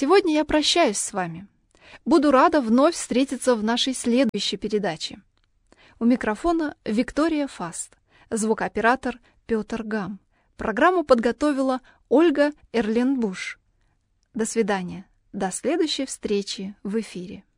Сегодня я прощаюсь с вами. Буду рада вновь встретиться в нашей следующей передаче. У микрофона Виктория Фаст, звукооператор Петр Гам. Программу подготовила Ольга Эрленбуш. До свидания. До следующей встречи в эфире.